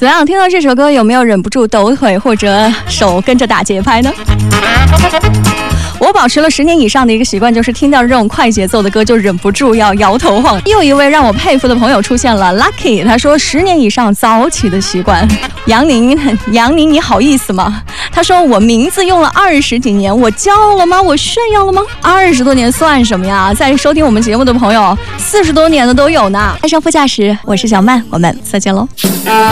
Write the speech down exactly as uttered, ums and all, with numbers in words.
怎么样？听到这首歌有没有忍不住抖腿或者手跟着打节拍呢？我保持了十年以上的一个习惯，就是听到这种快节奏的歌就忍不住要摇头晃。又一位让我佩服的朋友出现了 ，Lucky， 他说十年以上早起的习惯。杨宁，杨宁，你好意思吗？他说我名字用了二十几年，我骄傲了吗？我炫耀了吗？二十多年算什么呀？在收听我们节目的朋友，四十多年的都有呢。爱上副驾驶，我是小曼，我们再见喽。